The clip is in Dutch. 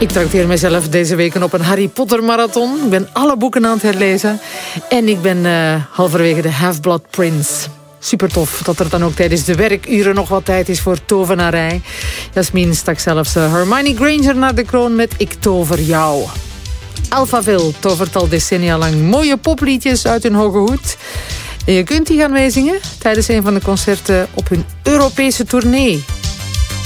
Ik trakteer mezelf deze weken op een Harry Potter marathon. Ik ben alle boeken aan het herlezen. En ik ben halverwege de Half-Blood Prince. Super tof dat er dan ook tijdens de werkuren nog wat tijd is voor tovenarij. Jasmin stak zelfs Hermione Granger naar de kroon met Ik tover jou. Alphaville tovert al decennia lang mooie popliedjes uit hun hoge hoed. En je kunt die gaan meezingen tijdens een van de concerten op hun Europese tournee.